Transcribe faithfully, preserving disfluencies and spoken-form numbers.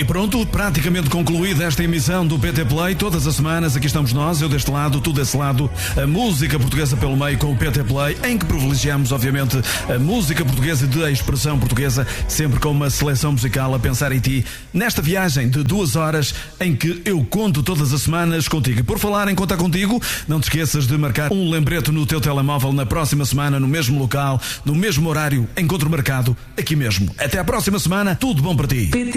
pronto, praticamente concluída esta emissão do P T Play. Todas as semanas aqui estamos nós, eu deste lado, tu desse lado, a música portuguesa pelo meio com o P T Play, em que privilegiamos, obviamente, a música portuguesa de expressão portuguesa, sempre com uma seleção musical a pensar em ti, nesta viagem de duas horas em que eu conto todas as semanas contigo. E por falar em contar contigo, não te esqueças de marcar um lembrete no teu telemóvel na próxima semana, no mesmo local, no mesmo horário, encontro marcado, aqui mesmo. Até à próxima semana, tudo bom para ti.